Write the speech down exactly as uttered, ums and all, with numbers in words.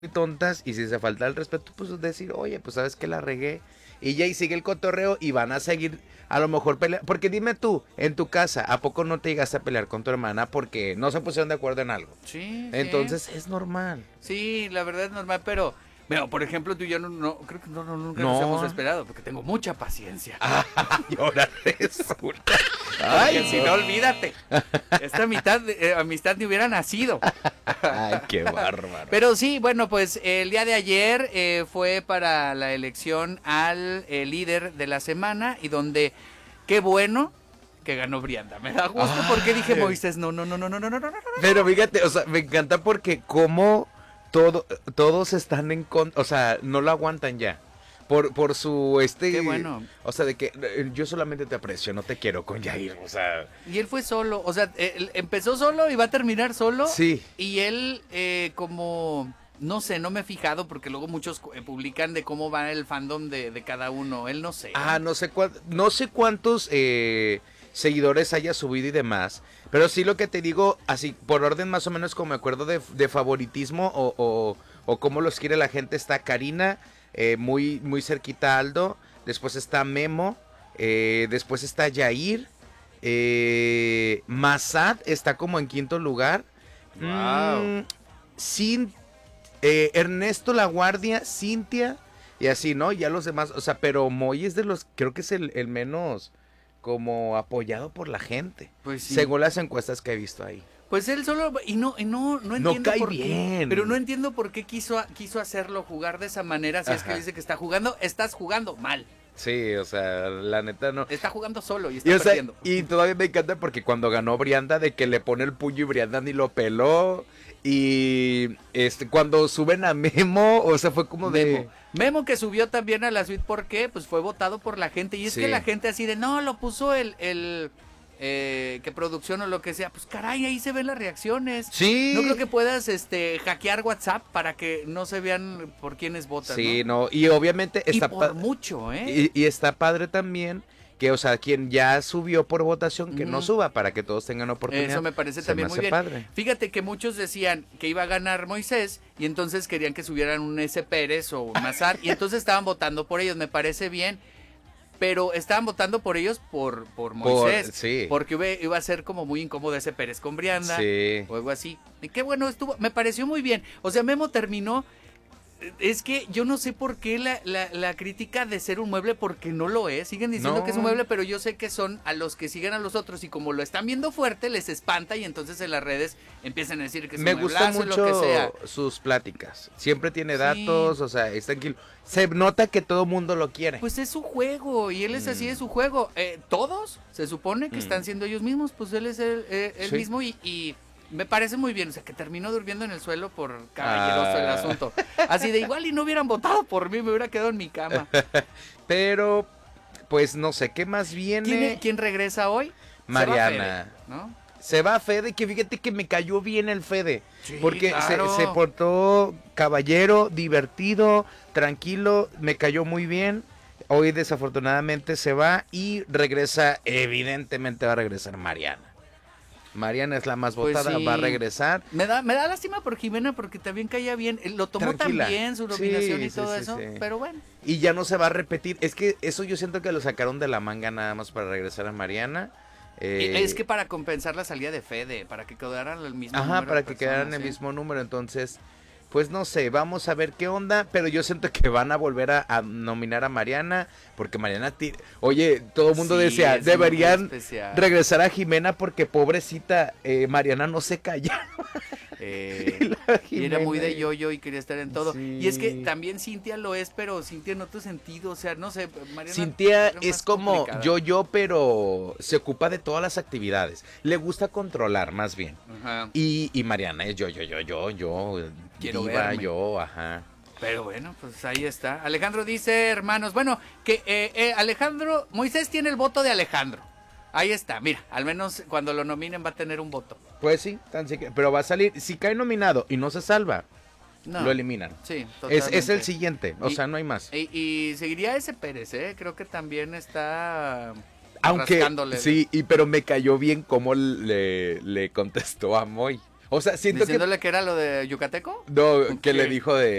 tontas y si se falta el respeto, pues decir, oye, pues sabes que la regué. Y ya y sigue el cotorreo y van a seguir a lo mejor peleando. Porque dime tú, en tu casa, ¿a poco no te llegaste a pelear con tu hermana porque no se pusieron de acuerdo en algo? Sí, sí. Entonces es normal. Sí, la verdad es normal, pero, pero por ejemplo, tú y yo no, no creo que no, no, nunca nos hemos No. esperado, porque tengo mucha paciencia. Ay, ahora resulta. Ay, Ay, si no, olvídate. Esta mitad, eh, amistad ni hubiera nacido. Ay, qué bárbaro. Pero sí, bueno, pues el día de ayer eh, fue para la elección al eh, líder de la semana y donde, qué bueno que ganó Brianda. Me da gusto Ay. porque dije, Moisés, no, no, no, no, no, no, no, no, no. Pero fíjate, o sea, me encanta porque como todo, todos están en contra, o sea, no lo aguantan ya. Por, por su, este... Qué bueno. O sea, de que eh, yo solamente te aprecio, no te quiero con Yair, o sea... Y él fue solo, o sea, él empezó solo y va a terminar solo. Sí. Y él eh, como, no sé, no me he fijado porque luego muchos eh, publican de cómo va el fandom de, de cada uno. Él no sé. Ah, no sé, cuán, no sé cuántos eh, seguidores haya subido y demás. Pero sí lo que te digo, así, por orden más o menos como me acuerdo de, de favoritismo o, o, o cómo los quiere la gente, está Karina... Eh, muy, muy cerquita a Aldo, después está Memo, eh, después está Yair, eh, Massad está como en quinto lugar, Wow. mm, Cin, eh, Ernesto La Guardia, Cintia, y así, ¿no? Ya los demás, o sea, pero Moy es de los, creo que es el, el menos como apoyado por la gente, Pues sí. según las encuestas que he visto ahí. Pues él solo, y no, y no, no entiendo No cae por bien. qué, pero no entiendo por qué quiso, quiso hacerlo jugar de esa manera, si es que Ajá. dice que está jugando, estás jugando mal, Sí, o sea, la neta no. está jugando solo y está Y, o sea, perdiendo. y todavía me encanta porque cuando ganó Brianda de que le pone el puño y Brianda ni lo peló. Y este cuando suben a Memo, o sea, fue como de... Memo. Memo que subió también a la suite, ¿por qué? Pues fue votado por la gente, y es Sí. que la gente así de, no, lo puso el, el eh, que producción o lo que sea, pues caray, ahí se ven las reacciones. Sí. No creo que puedas este hackear WhatsApp para que no se vean por quiénes votan, Sí, ¿no? no, y obviamente Y está... por pa- mucho, ¿eh? y, y está padre también que, o sea, quien ya subió por votación, que no Ujú. suba para que todos tengan oportunidad. Eso me parece Se también me muy hace bien. padre. Fíjate que muchos decían que iba a ganar Moisés y entonces querían que subieran un S. Pérez o un Mazar y entonces estaban votando por ellos, me parece bien, pero estaban votando por ellos por, por Moisés, Por- sí. porque iba, iba a ser como muy incómodo ese Pérez con Brianda Sí. o algo así. Y qué bueno estuvo, me pareció muy bien. O sea, Memo terminó. Es que yo no sé por qué la, la, la crítica de ser un mueble, porque no lo es. Siguen diciendo No. que es un mueble, pero yo sé que son a los que siguen a los otros y como lo están viendo fuerte, les espanta y entonces en las redes empiezan a decir que es Me un gusta mueblazo y lo que mucho sea. sus pláticas. Siempre tiene Sí. datos, o sea, es tranquilo. Se nota que todo mundo lo quiere. Pues es su juego y él es así de Mm. su juego. Eh, todos se supone que Mm. están siendo ellos mismos, pues él es el, eh, el Sí. mismo y, y me parece muy bien. O sea, que terminó durmiendo en el suelo por caballeroso el Ah. asunto. Así de igual y no hubieran votado por mí, me hubiera quedado en mi cama. Pero, pues no sé, ¿qué más viene? ¿Quién, quién regresa hoy? Mariana. Se va Fede, ¿no? Se va Fede, que fíjate que me cayó bien el Fede. Sí, porque claro. se, se portó caballero, divertido, tranquilo, me cayó muy bien. Hoy desafortunadamente se va y regresa, evidentemente va a regresar Mariana. Mariana es la más Pues votada, sí. va a regresar. Me da, me da lástima por Jimena porque también caía bien. Él lo tomó Tranquila. tan bien su nominación Sí, y sí, todo sí, eso. sí. Pero bueno. Y ya no se va a repetir. Es que eso yo siento que lo sacaron de la manga nada más para regresar a Mariana. Eh, Es que para compensar la salida de Fede, para que quedaran el mismo Ajá, número para de que personas, quedaran el ¿sí? mismo número. Entonces, pues no sé, vamos a ver qué onda. Pero yo siento que van a volver a, a nominar a Mariana. Porque Mariana, ti- oye, todo el mundo Sí, decía, es deberían muy especial. regresar a Jimena porque pobrecita, eh, Mariana no se calla. Eh, Y la y era muy de Jimena- yo-yo y quería estar en todo. Sí. Y es que también Cintia lo es, pero Cintia en otro sentido. O sea, no sé, Mariana Cintia era es más como complicada. yo, yo, pero se ocupa de todas las actividades. Le gusta controlar, más bien. Ajá. Y, y Mariana es yo, yo, yo, yo, yo. Quiero diva, verme. yo, ajá. Pero bueno, pues ahí está. Alejandro dice, hermanos, bueno, que eh, eh, Alejandro, Moisés tiene el voto de Alejandro. Ahí está, mira, al menos cuando lo nominen va a tener un voto. Pues sí, tan siquiera, pero va a salir. Si cae nominado y no se salva, No. lo eliminan. Sí, Es, totalmente. es el siguiente, o Y- sea, no hay más. Y, y seguiría ese Pérez, ¿eh? Creo que también está Aunque, rascándole. sí, y, pero me cayó bien cómo le, le contestó a Moy. O sea, siento Diciéndole que... que era lo de Yucateco. No, que ¿Qué? le dijo de...